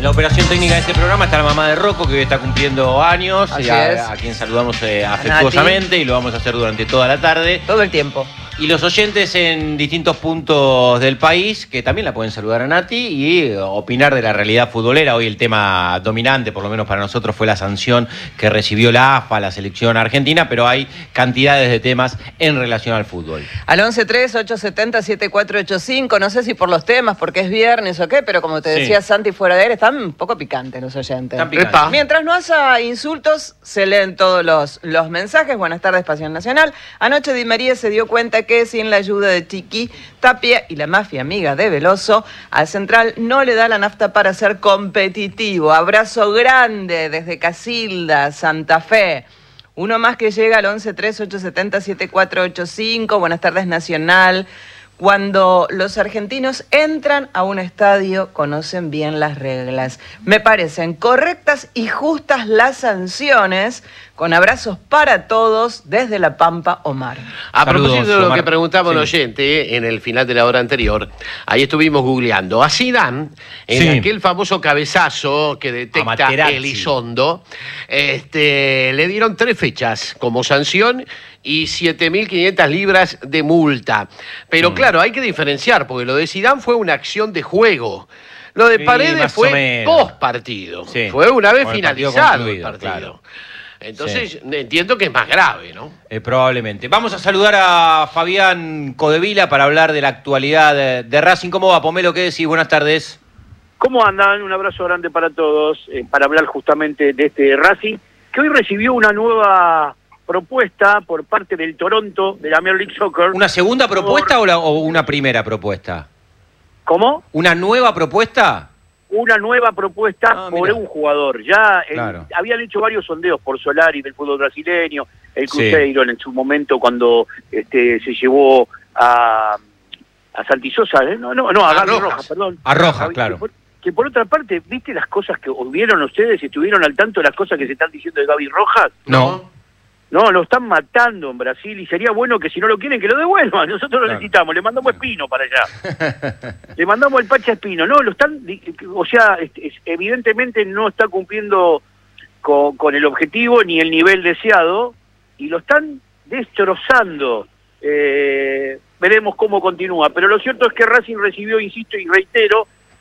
la operación técnica de este programa está la mamá de Rocco, que hoy está cumpliendo años, a quien saludamos afectuosamente, y lo vamos a hacer durante toda la tarde. Todo el tiempo. Y los oyentes en distintos puntos del país, que también la pueden saludar a Nati y opinar de la realidad futbolera. Hoy el tema dominante, por lo menos para nosotros, fue la sanción que recibió la AFA, la selección argentina, pero hay cantidades de temas en relación al fútbol. Al 11-3-870-7485, no sé si por los temas, porque es viernes o qué, pero como te decía Santi fuera de aire, están un poco picantes los oyentes. Mientras no haya insultos, se leen todos los mensajes. Buenas tardes, Pasión Nacional. Anoche Di María se dio cuenta que sin la ayuda de Chiqui Tapia y la mafia amiga de Veloso, al Central no le da la nafta para ser competitivo. Abrazo grande desde Casilda, Santa Fe. Uno más que llega al 11-3-870-7485. Buenas tardes, Nacional. Cuando los argentinos entran a un estadio, conocen bien las reglas. Me parecen correctas y justas las sanciones. Con abrazos para todos desde La Pampa, Omar. A propósito de lo Omar, que preguntaba un oyente en el final de la hora anterior, ahí estuvimos googleando. A Zidane, en aquel famoso cabezazo que detecta Elizondo, le dieron 3 fechas como sanción y 7.500 libras de multa. Pero claro, hay que diferenciar, porque lo de Zidane fue una acción de juego. Lo de Paredes fue post partido. Fue una vez finalizado el partido. Claro. Entonces entiendo que es más grave, ¿no? Probablemente. Vamos a saludar a Fabián Codevila para hablar de la actualidad de Racing. ¿Cómo va, Pomelo? ¿Qué decís? Buenas tardes. ¿Cómo andan? Un abrazo grande para todos, para hablar justamente de este Racing, que hoy recibió una nueva propuesta por parte del Toronto, de la Major League Soccer. ¿Una segunda propuesta o una primera propuesta? ¿Cómo? ¿Una nueva propuesta? Una nueva propuesta por un jugador. Ya habían hecho varios sondeos por Solari del fútbol brasileño, el Cruzeiro en su momento cuando se llevó a Santisosa, a Gaby Rojas, perdón. A Rojas, claro. Que por otra parte, ¿viste las cosas que vieron ustedes? ¿Estuvieron al tanto de las cosas que se están diciendo de Gaby Rojas? No. No, lo están matando en Brasil y sería bueno que si no lo quieren que lo devuelvan. Nosotros lo necesitamos, le mandamos Espino para allá. Le mandamos el Pacha Espino. No, lo están, o sea, evidentemente no está cumpliendo con el objetivo ni el nivel deseado y lo están destrozando. Veremos cómo continúa. Pero lo cierto es que Racing recibió, insisto y reitero,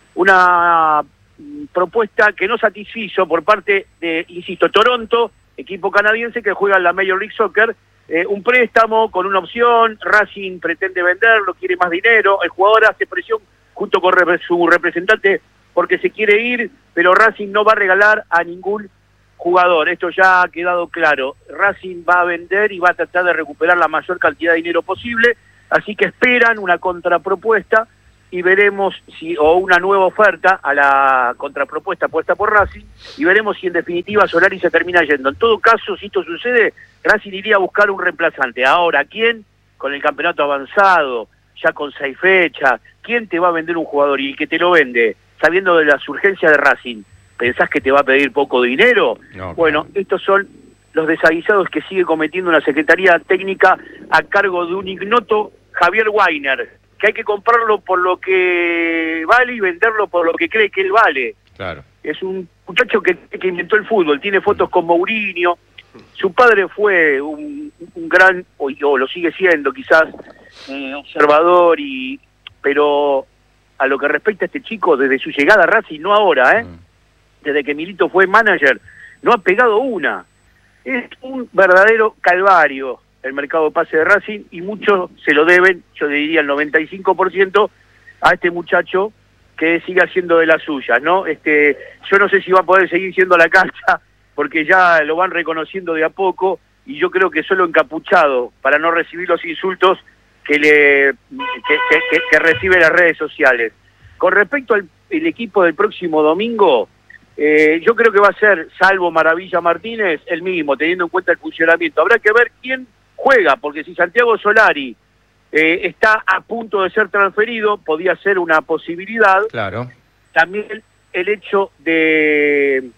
una propuesta que no satisfizo por parte de, insisto, Toronto, equipo canadiense que juega en la Major League Soccer, un préstamo con una opción. Racing pretende venderlo, quiere más dinero, el jugador hace presión junto con su representante porque se quiere ir, pero Racing no va a regalar a ningún jugador, esto ya ha quedado claro. Racing va a vender y va a tratar de recuperar la mayor cantidad de dinero posible, así que esperan una contrapropuesta y veremos si, o una nueva oferta a la contrapropuesta puesta por Racing, y veremos si en definitiva Solari se termina yendo. En todo caso, si esto sucede, Racing iría a buscar un reemplazante. Ahora, ¿quién? Con el campeonato avanzado, ya con 6 fechas, ¿quién te va a vender un jugador? Y el que te lo vende, sabiendo de las urgencias de Racing, ¿pensás que te va a pedir poco dinero? No, bueno, estos son los desaguisados que sigue cometiendo una secretaría técnica a cargo de un ignoto Javier Weiner, que hay que comprarlo por lo que vale y venderlo por lo que cree que él vale. Claro. Es un muchacho que inventó el fútbol, tiene fotos con Mourinho, su padre fue un gran, o lo sigue siendo quizás, observador, pero a lo que respecta a este chico, desde su llegada a Racing, no ahora, desde que Milito fue manager, no ha pegado una. Es un verdadero calvario el mercado de pase de Racing, y muchos se lo deben, yo diría el 95%, a este muchacho que sigue haciendo de las suyas, ¿no? Yo no sé si va a poder seguir siendo a la cancha, porque ya lo van reconociendo de a poco, y yo creo que solo encapuchado, para no recibir los insultos que recibe las redes sociales. Con respecto al equipo del próximo domingo, yo creo que va a ser, salvo Maravilla Martínez, el mismo, teniendo en cuenta el funcionamiento. Habrá que ver quién juega, porque si Santiago Solari está a punto de ser transferido, podía ser una posibilidad. Claro. También el hecho de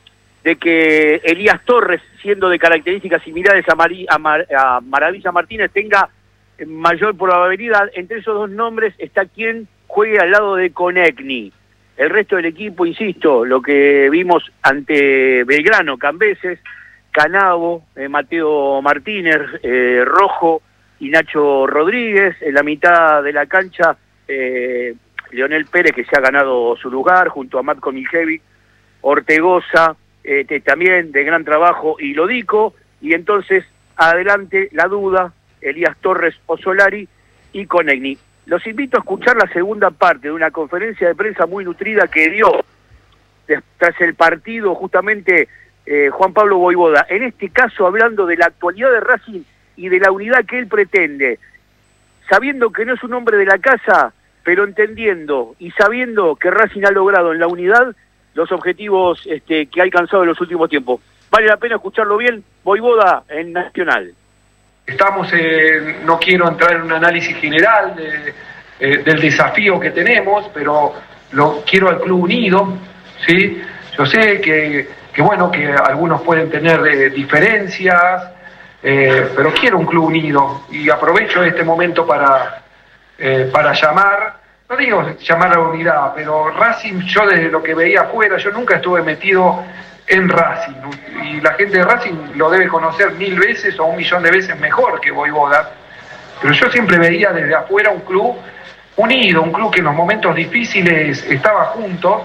que Elías Torres, siendo de características similares a Maravilla Martínez, tenga mayor probabilidad. Entre esos dos nombres está quien juegue al lado de Konechny. el resto del equipo, insisto, lo que vimos ante Belgrano, Cambeses, Canavo, Mateo Martínez, Rojo y Nacho Rodríguez. En la mitad de la cancha, Leonel Pérez, que se ha ganado su lugar, junto a Matko Miljevic, Ortegoza, también de gran trabajo, y Lodico. Y entonces, adelante, la duda, Elías Torres o Solari y Conegni. Los invito a escuchar la segunda parte de una conferencia de prensa muy nutrida que dio tras el partido justamente Juan Pablo Vojvoda, en este caso hablando de la actualidad de Racing y de la unidad que él pretende, sabiendo que no es un hombre de la casa, pero entendiendo y sabiendo que Racing ha logrado en la unidad los objetivos que ha alcanzado en los últimos tiempos. Vale la pena escucharlo bien, Vojvoda en Nacional. Estamos, no quiero entrar en un análisis general del desafío que tenemos, pero quiero al club unido, ¿sí? Yo sé que bueno, que algunos pueden tener diferencias, pero quiero un club unido y aprovecho este momento para llamar, no digo llamar a la unidad, pero Racing, yo desde lo que veía afuera, yo nunca estuve metido en Racing, y la gente de Racing lo debe conocer 1000 veces o 1.000.000 de veces mejor que Vojvoda, pero yo siempre veía desde afuera un club unido, un club que en los momentos difíciles estaba junto.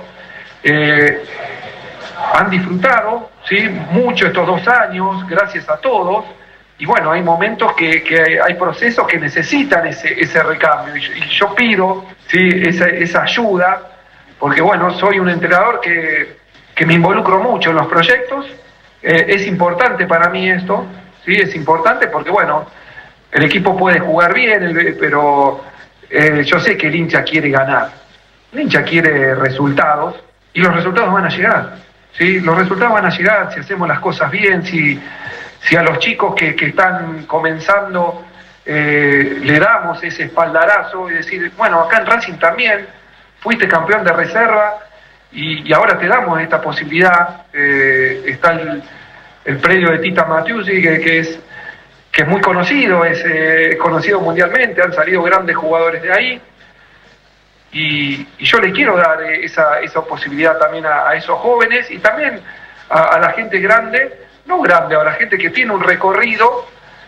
Han disfrutado, ¿sí?, mucho estos 2 años, gracias a todos, y bueno, hay momentos que hay procesos que necesitan ese recambio, y yo pido, ¿sí?, esa ayuda, porque bueno, soy un entrenador que me involucro mucho en los proyectos. Es importante para mí esto, ¿sí? Es importante porque, bueno, el equipo puede jugar bien, pero yo sé que el hincha quiere ganar. El hincha quiere resultados, y los resultados van a llegar, ¿sí? Los resultados van a llegar si hacemos las cosas bien, si a los chicos que están comenzando le damos ese espaldarazo y decir, bueno, acá en Racing también fuiste campeón de reserva, y ahora te damos esta posibilidad. Está el predio de Tita Matiusi, que es muy conocido, es conocido mundialmente, han salido grandes jugadores de ahí, y yo le quiero dar esa posibilidad también a esos jóvenes, y también a la gente grande, no grande, a la gente que tiene un recorrido,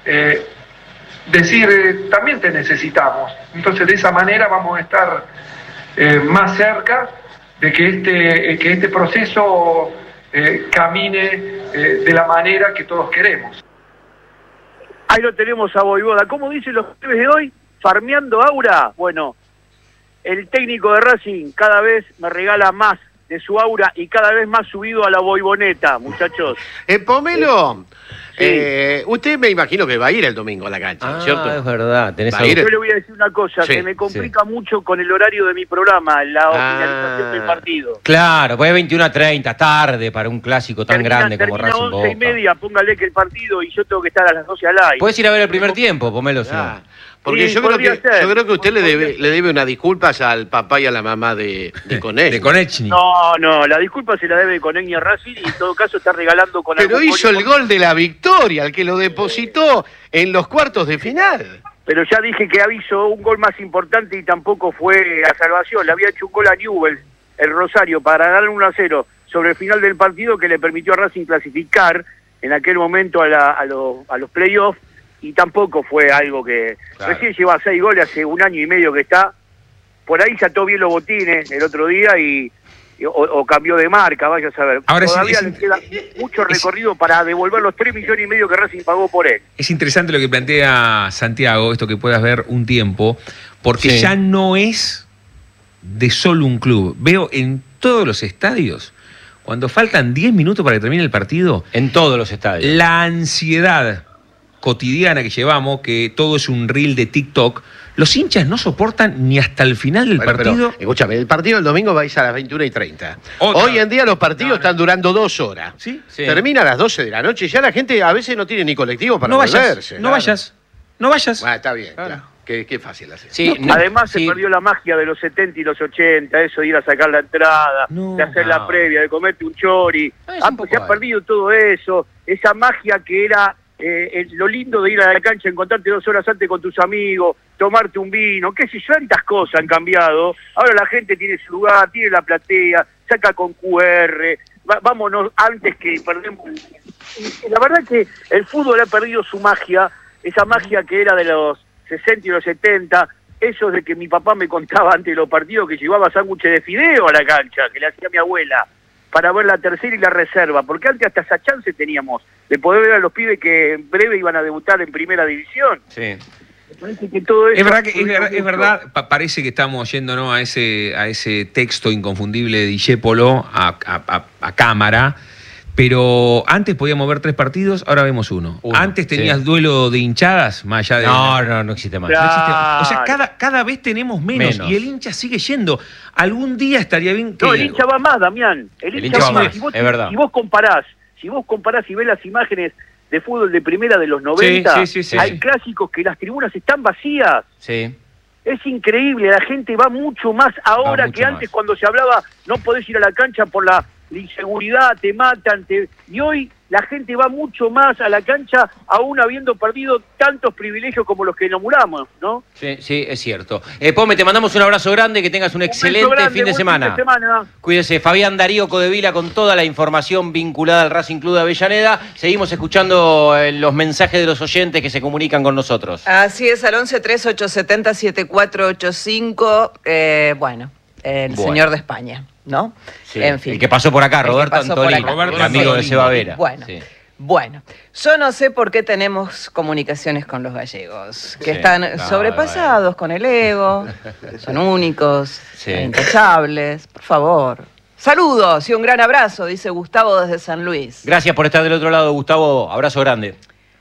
decir, también te necesitamos. Entonces de esa manera vamos a estar más cerca de que este proceso camine de la manera que todos queremos. Ahí lo tenemos a Vojvoda. ¿Cómo dicen los pibes de hoy? Farmeando aura. Bueno, el técnico de Racing cada vez me regala más de su aura y cada vez más subido a la boiboneta, muchachos. Pomelo, sí. Usted me imagino que va a ir el domingo a la cancha, ¿cierto? Es verdad. Yo le voy a decir una cosa, que me complica mucho con el horario de mi programa, la finalización del partido. Claro, pues es 21:30, tarde para un clásico tan grande como Racing Boca. 11:30, póngale que el partido, y yo tengo que estar a las 12 al aire. Puedes ir a ver el primer tiempo, Pomelo, si no. Porque sí, yo creo que usted le debe unas disculpas al papá y a la mamá de Conegni. De Conegni. No, la disculpa se la debe Conegni a Racing, y en todo caso está regalando con Pero hizo el gol de la victoria, el que lo depositó en los cuartos de final. Pero ya dije que hizo un gol más importante y tampoco fue a salvación. Le había hecho un gol a Newell's, el Rosario, para ganar 1-0 sobre el final del partido, que le permitió a Racing clasificar en aquel momento a los playoffs. Y tampoco fue algo que... Claro. Recién lleva 6 goles, hace 1 año y medio que está. Por ahí se ató bien los botines el otro día o cambió de marca, vaya a saber. Ahora todavía le queda mucho recorrido para devolver los 3,5 millones que Racing pagó por él. Es interesante lo que plantea Santiago, esto que puedas ver un tiempo, porque ya no es de solo un club. Veo en todos los estadios, cuando faltan 10 minutos para que termine el partido, en todos los estadios, la ansiedad cotidiana que llevamos, que todo es un reel de TikTok, los hinchas no soportan ni hasta el final del partido. Pero, escúchame, el partido del domingo va a ir a las 21:30. Hoy en día los partidos están durando 2 horas. ¿Sí? Termina a las 12 de la noche y ya la gente a veces no tiene ni colectivo para volverse. No vayas. Bueno, está bien, claro. Qué fácil hacer. Sí, además se perdió la magia de los 70 y los 80, eso de ir a sacar la entrada, de hacer la previa, de comerte un chori. Se ha perdido todo eso, esa magia que era lo lindo de ir a la cancha, encontrarte 2 horas antes con tus amigos, tomarte un vino, qué sé yo, tantas cosas han cambiado. Ahora la gente tiene su lugar, tiene la platea, saca con QR, vámonos antes que perdemos. Y la verdad que el fútbol ha perdido su magia, esa magia que era de los 60 y los 70, eso de que mi papá me contaba antes de los partidos que llevaba sándwiches de fideo a la cancha, que le hacía mi abuela, para ver la tercera y la reserva, porque antes hasta esa chance teníamos de poder ver a los pibes que en breve iban a debutar en primera división. Sí. Parece que todo eso es verdad, parece que estamos yendo, ¿no?, a ese texto inconfundible de Discépolo a cámara, pero antes podíamos ver 3 partidos, ahora vemos uno. Antes tenías duelo de hinchadas, más allá de... No existe más. Claro. No existe más. O sea, cada vez tenemos menos y el hincha sigue yendo. Algún día estaría bien que... No, el hincha va más, Damián. El hincha va más. Es verdad. Si vos comparás y ves las imágenes de fútbol de primera de los 90, sí. hay clásicos que las tribunas están vacías. Sí. Es increíble, la gente va mucho más ahora que antes, cuando se hablaba no podés ir a la cancha por la inseguridad, te matan, y hoy la gente va mucho más a la cancha, aún habiendo perdido tantos privilegios como los que nombramos, ¿no? Sí, es cierto. Pome, te mandamos un abrazo grande, que tengas un excelente fin de semana. Cuídese. Fabián Darío Codevila con toda la información vinculada al Racing Club de Avellaneda. Seguimos escuchando los mensajes de los oyentes que se comunican con nosotros. Así es, al 11-3870-7485, el señor de España, ¿no? Sí, en fin. El que pasó por acá, Roberto Antolín, amigo de Seba Vera. Bueno, yo no sé por qué tenemos comunicaciones con los gallegos, que están sobrepasados con el ego, son únicos, intachables, por favor. Saludos y un gran abrazo, dice Gustavo desde San Luis. Gracias por estar del otro lado, Gustavo. Abrazo grande.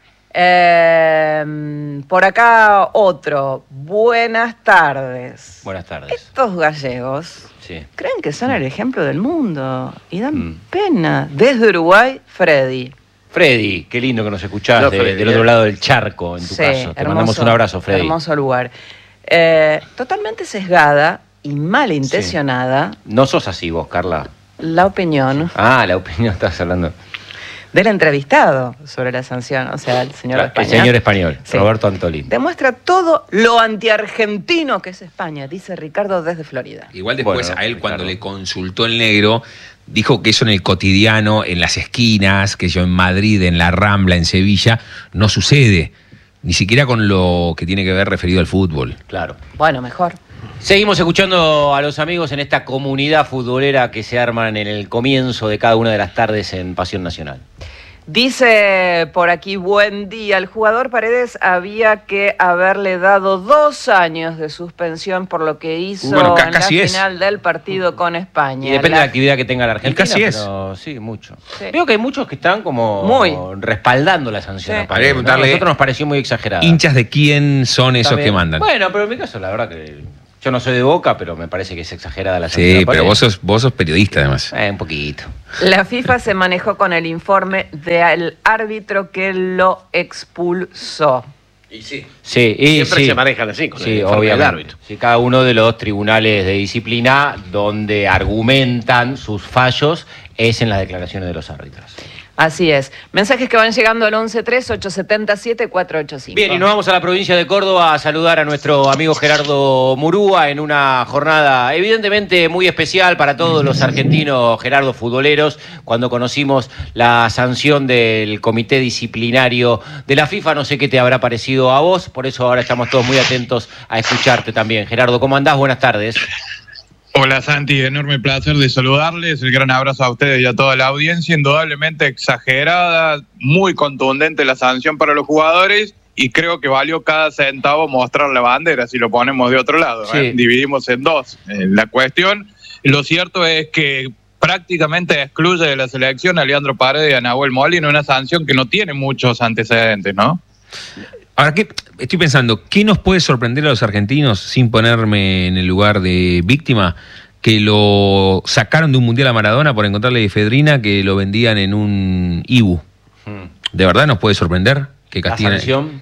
Por acá otro. Buenas tardes. Buenas tardes. Estos gallegos creen que son el ejemplo del mundo y dan pena. Desde Uruguay, Freddy. Freddy, qué lindo que nos escuchás del otro lado del charco, en tu caso. Te mandamos un abrazo, Freddy. Hermoso lugar. Totalmente sesgada y malintencionada. No sos así vos, Carla. La opinión. La opinión, estás hablando. Del entrevistado sobre la sanción, o sea, el señor España. El señor español, Roberto Antolín. Demuestra todo lo antiargentino que es España, dice Ricardo desde Florida. Igual después a él, cuando le consultó el negro, dijo que eso en el cotidiano, en las esquinas, que yo en Madrid, en la Rambla, en Sevilla, no sucede. Ni siquiera con lo que tiene que ver referido al fútbol. Claro. Bueno, mejor. Seguimos escuchando a los amigos en esta comunidad futbolera que se arman en el comienzo de cada una de las tardes en Pasión Nacional. Dice por aquí, buen día, el jugador Paredes había que haberle dado 2 años de suspensión por lo que hizo en la final del partido con España. Y depende de la actividad que tenga la Argentina. Casi pero sí, mucho. Veo que hay muchos que están como respaldando la sanción a Paredes. A nosotros nos pareció muy exagerada. ¿Hinchas de quién son esos que mandan? Bueno, pero en mi caso la verdad que... Yo no soy de Boca, pero me parece que es exagerada la sanción. Sí, pero vos sos periodista además. Un poquito. La FIFA se manejó con el informe del árbitro que lo expulsó. Y sí. Siempre se manejan así con el informe obviamente. del árbitro. Sí, cada uno de los tribunales de disciplina donde argumentan sus fallos es en las declaraciones de los árbitros. Así es. Mensajes que van llegando al 11-3870-7485. Bien, y nos vamos a la provincia de Córdoba a saludar a nuestro amigo Gerardo Murúa en una jornada evidentemente muy especial para todos los argentinos, Gerardo, futboleros, cuando conocimos la sanción del comité disciplinario de la FIFA. No sé qué te habrá parecido a vos, por eso ahora estamos todos muy atentos a escucharte también. Gerardo, ¿cómo andás? Buenas tardes. Hola Santi, enorme placer de saludarles, el gran abrazo a ustedes y a toda la audiencia, indudablemente exagerada, muy contundente la sanción para los jugadores y creo que valió cada centavo mostrar la bandera si lo ponemos de otro lado, dividimos en dos la cuestión. Lo cierto es que prácticamente excluye de la selección a Leandro Paredes y a Nahuel Molina, una sanción que no tiene muchos antecedentes, ¿no? Ahora, estoy pensando, ¿qué nos puede sorprender a los argentinos, sin ponerme en el lugar de víctima, que lo sacaron de un mundial a Maradona por encontrarle efedrina que lo vendían en un Ibu? ¿De verdad nos puede sorprender que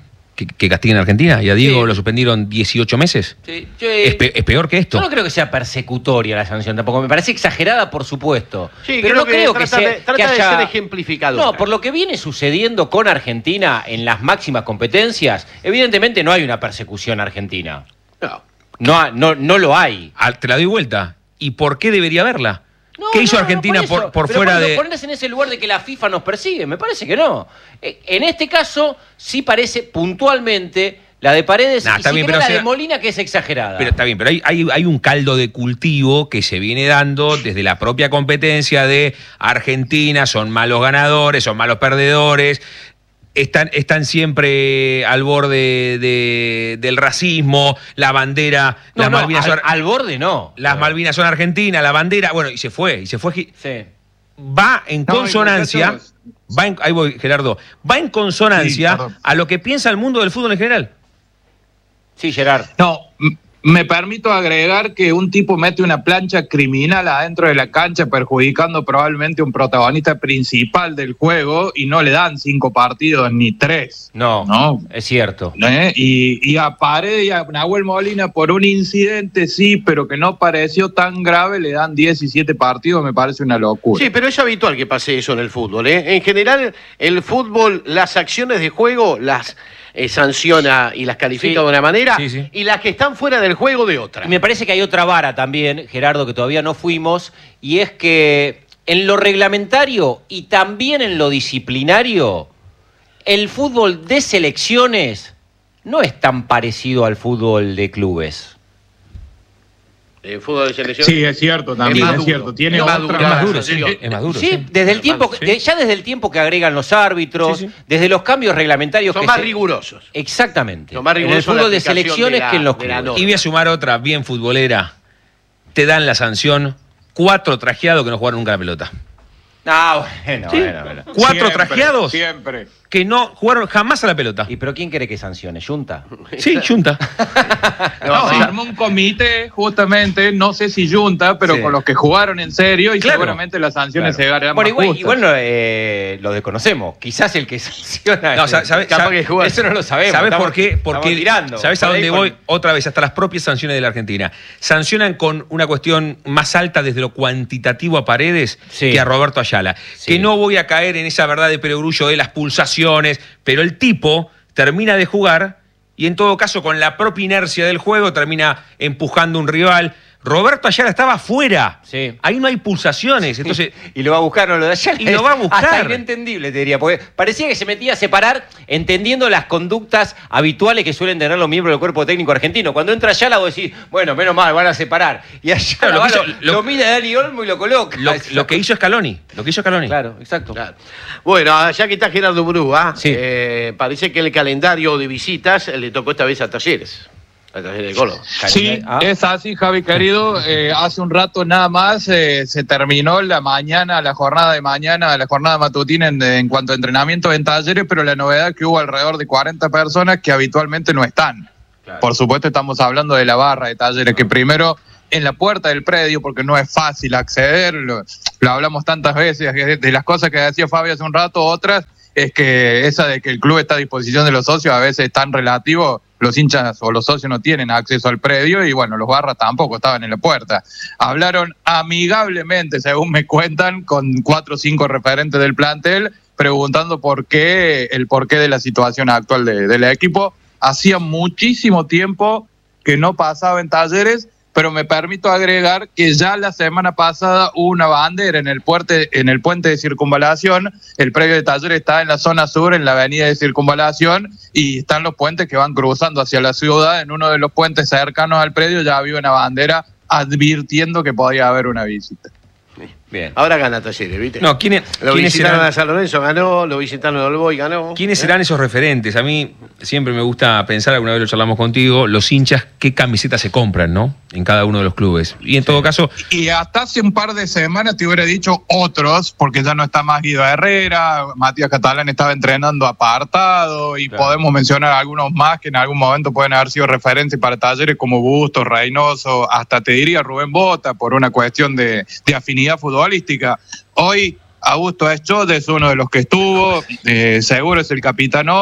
que castiguen a Argentina? ¿Y a Diego lo suspendieron 18 meses? Sí, es peor que esto. Yo no creo que sea persecutoria la sanción tampoco. Me parece exagerada, por supuesto. Sí, pero no creo que trata de ser ejemplificadora. No, por lo que viene sucediendo con Argentina en las máximas competencias, evidentemente no hay una persecución argentina. No lo hay. Te la doy vuelta. ¿Y por qué debería haberla? ¿Qué hizo Argentina por fuera de...? Ponerse en ese lugar de que la FIFA nos persigue, me parece que no. En este caso, sí parece puntualmente la de Paredes y bien, pero la de Molina, que es exagerada. Pero está bien, pero hay un caldo de cultivo que se viene dando desde la propia competencia de Argentina, son malos ganadores, son malos perdedores... Están siempre al borde del racismo, la bandera, las Malvinas son... Al borde no. Las Malvinas son argentinas, la bandera... Bueno, y se fue. Sí. Va en consonancia... ahí voy, Gerardo. Va en consonancia a lo que piensa el mundo del fútbol en general. Sí, Gerard. No, me permito agregar que un tipo mete una plancha criminal adentro de la cancha perjudicando probablemente a un protagonista principal del juego y no le dan 5 partidos ni 3. No, es cierto. Y a Paredes y a Nahuel Molina por un incidente sí, pero que no pareció tan grave, le dan 17 partidos, me parece una locura. Sí, pero es habitual que pase eso en el fútbol. En general, el fútbol, las acciones de juego las... sanciona y las califica de una manera y las que están fuera del juego de otra. Y me parece que hay otra vara también, Gerardo, que todavía no fuimos, y es que en lo reglamentario y también en lo disciplinario, el fútbol de selecciones no es tan parecido al fútbol de clubes. El fútbol de selección. Sí, es cierto, también es cierto. Tiene es más duro. Sí, desde el tiempo, ya desde el tiempo que agregan los árbitros, desde los cambios reglamentarios son más rigurosos. Exactamente. Son más rigurosos en el fútbol de selecciones que en los clubes. Y voy a sumar otra bien futbolera. Te dan la sanción 4 trajeados que no jugaron nunca la pelota. Bueno. 4 trajeados siempre. Que no jugaron jamás a la pelota. ¿Y pero quién quiere que sancione? ¿Junta? Sí, Junta. Se armó un comité, justamente, no sé si Junta, pero con los que jugaron en serio y seguramente las sanciones se llegarán más justas. Igual lo desconocemos. Quizás el que sanciona... Eso no lo sabemos. ¿Sabes por qué? Porque ¿sabes a dónde voy? Otra vez, hasta las propias sanciones de la Argentina. Sancionan con una cuestión más alta desde lo cuantitativo a Paredes que a Roberto Ayala. Que no voy a caer en esa verdad de perogrullo de las pulsaciones, pero el tipo termina de jugar y en todo caso con la propia inercia del juego termina empujando un rival. Roberto Ayala estaba afuera. Sí. Ahí no hay pulsaciones. Entonces, y lo va a buscar, no lo de Ayala. Y lo va a buscar. Hasta inentendible, te diría. Porque parecía que se metía a separar entendiendo las conductas habituales que suelen tener los miembros del cuerpo técnico argentino. Cuando entra Ayala, vos decís, bueno, menos mal, van a separar. Y Ayala lo mira Dani Olmo y lo coloca. Lo que hizo Scaloni. Claro, exacto. Claro. Bueno, ya que está Gerardo Brúa, parece que el calendario de visitas le tocó esta vez a Talleres. Sí, es así, Javi querido. Hace un rato nada más se terminó la jornada de mañana, la jornada matutina en cuanto a entrenamiento en Talleres, pero la novedad es que hubo alrededor de 40 personas que habitualmente no están. Claro. Por supuesto estamos hablando de la barra de Talleres, que primero en la puerta del predio, porque no es fácil acceder, lo hablamos tantas veces, de las cosas que decía Fabio hace un rato, otras es que esa de que el club está a disposición de los socios a veces es tan relativo. Los hinchas o los socios no tienen acceso al predio y bueno, los barras tampoco estaban en la puerta. Hablaron amigablemente, según me cuentan, con 4 o 5 referentes del plantel, preguntando el porqué de la situación actual del equipo. Hacía muchísimo tiempo que no pasaba en Talleres, pero me permito agregar que ya la semana pasada hubo una bandera en el puente de Circunvalación. El predio de Talleres está en la zona sur, en la avenida de Circunvalación, y están los puentes que van cruzando hacia la ciudad. En uno de los puentes cercanos al predio ya había una bandera advirtiendo que podía haber una visita. Bien. Ahora gana Talleres, ¿viste? No, ¿quiénes visitaron a San Lorenzo, ganó, lo visitaron a Olboy, ganó. ¿Quiénes serán esos referentes? A mí siempre me gusta pensar, alguna vez lo charlamos contigo, los hinchas, qué camisetas se compran, ¿no? En cada uno de los clubes. Y en todo caso... Y hasta hace un par de semanas te hubiera dicho otros, porque ya no está más Guido Herrera, Matías Catalán estaba entrenando apartado, y podemos mencionar algunos más que en algún momento pueden haber sido referentes para Talleres, como Bustos, Reynoso, hasta te diría Rubén Bota, por una cuestión de afinidad futbolística. Hoy Augusto Eschot es uno de los que estuvo, seguro es el capitán hoy,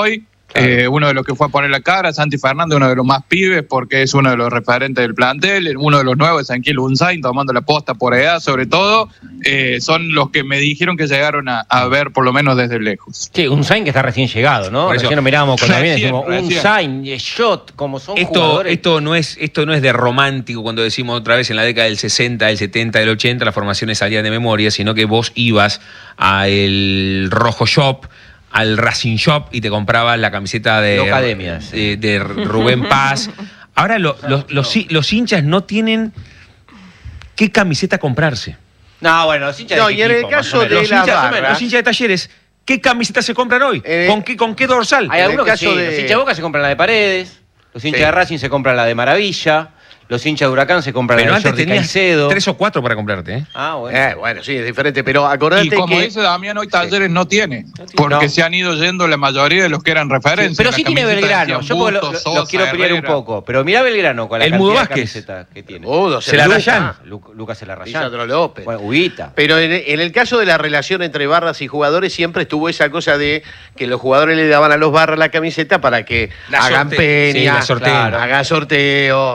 Claro. Uno de los que fue a poner la cara, Santi Fernández, uno de los más pibes, porque es uno de los referentes del plantel. Uno de los nuevos es Anquil Unzain, tomando la posta por edad, sobre todo. Son los que me dijeron que llegaron a ver, por lo menos desde lejos. Sí, Unzain que está recién llegado, ¿no? Recién nos mirábamos con David y decimos, Unzain, Shot, como son jugadores. Esto no es de romántico cuando decimos otra vez en la década del 60, del 70, del 80, las formaciones salían de memoria, sino que vos ibas al Rojo Shop, al Racing Shop y te comprabas la camiseta de Rubén Paz. Ahora los hinchas no tienen qué camiseta comprarse. No, bueno, los hinchas y en el caso de los hinchas de Talleres, ¿qué camiseta se compran hoy? ¿Con qué dorsal? Hay algunos que sí, los hinchas de Boca se compran la de Paredes, los hinchas de Racing se compran la de Maravilla. Los hinchas de Huracán se compran pero la de Jordi Caicedo. 3 o 4 para comprarte, ¿eh? Ah, bueno. Bueno, sí, es diferente, pero acordate que... Y como dice Damián, hoy Talleres no tiene, porque se han ido yendo la mayoría de los que eran referencias. Pero sí tiene Belgrano, yo lo quiero pelear un poco, pero mirá Belgrano con la cantidad de camiseta que tiene. Celarrayán. Lucas Celarrayán. Lisandro López. Bueno, Huguita. Pero en el caso de la relación entre barras y jugadores siempre estuvo esa cosa de que los jugadores le daban a los barras la camiseta para que hagan peña, hagan sorteo,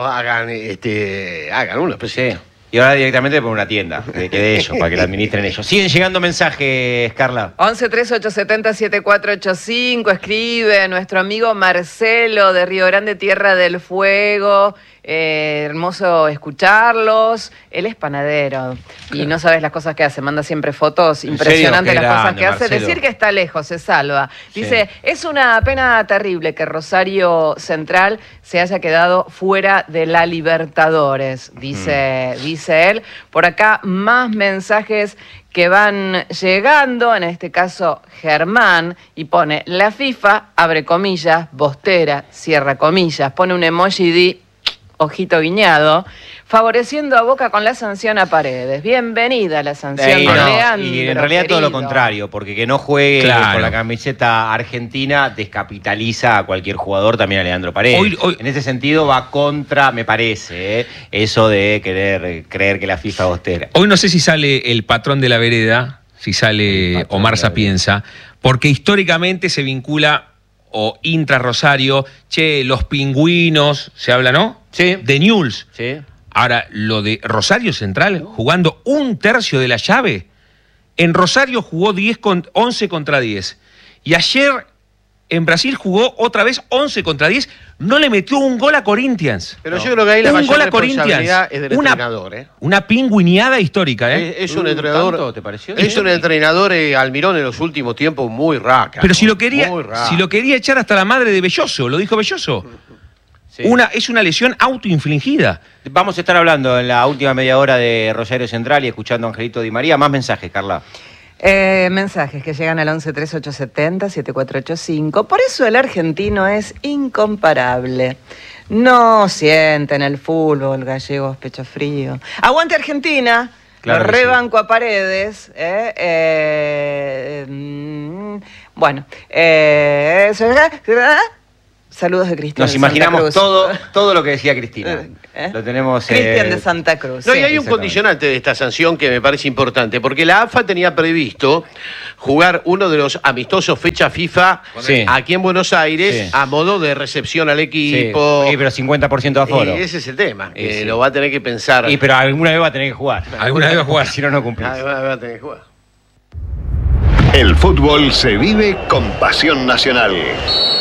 hagan una especie. Sí. Y ahora directamente por una tienda de ellos, para que la administren ellos. Siguen llegando mensajes, Carla. 1138707485, escribe nuestro amigo Marcelo de Río Grande, Tierra del Fuego. Hermoso escucharlos. Él es panadero y no sabes las cosas que hace. Manda siempre fotos impresionantes las cosas que hace. Marcelo. Decir que está lejos se salva. Dice, es una pena terrible que Rosario Central se haya quedado fuera de la Libertadores, dice él. Por acá más mensajes que van llegando, en este caso Germán, y pone, la FIFA, abre comillas, bostera, cierra comillas, pone un emoji de ojito guiñado, favoreciendo a Boca con la sanción a Paredes. Bienvenida la sanción de Leandro. Y en realidad todo lo contrario, porque que no juegue con la camiseta argentina descapitaliza a cualquier jugador, también a Leandro Paredes. Hoy, en ese sentido va contra, me parece, eso de creer que la FIFA es bostera. Hoy no sé si sale el patrón de la vereda, si sale Omar Sapienza, porque históricamente se vincula o intra Rosario, los pingüinos, se habla, ¿no? Sí. De Newell's. Sí. Ahora, lo de Rosario Central, jugando 1/3 de la llave, en Rosario jugó 11 contra 10. Y ayer en Brasil jugó otra vez 11 contra 10, no le metió un gol a Corinthians. Pero yo creo que ahí la mayor responsabilidad es del entrenador. Una pingüineada histórica, ¿eh? Es un entrenador. ¿Tanto, te pareció? Es un entrenador, Almirón, en los últimos tiempos muy raca. Pero si lo quería echar hasta la madre de Belloso, lo dijo Belloso. Sí. Es una lesión autoinfligida. Vamos a estar hablando en la última media hora de Rosario Central y escuchando a Angelito Di María. Más mensajes, Carla. Mensajes que llegan al 1138707485. Por eso el argentino es incomparable. No sienten el fútbol, gallegos, pecho frío. ¡Aguante Argentina! Claro, rebanco a Paredes. Bueno, saludos de Cristina. Nos imaginamos todo lo que decía Cristina. Lo tenemos. Cristian de Santa Cruz. No, y hay un condicionante de esta sanción que me parece importante, porque la AFA tenía previsto jugar uno de los amistosos fecha FIFA aquí en Buenos Aires a modo de recepción al equipo. Sí, pero 50% de aforo. Ese es el tema, que lo va a tener que pensar. Pero alguna vez va a tener que jugar. Alguna vez va a jugar, si no cumplís. Alguna vez va a tener que jugar. El fútbol se vive con pasión nacional.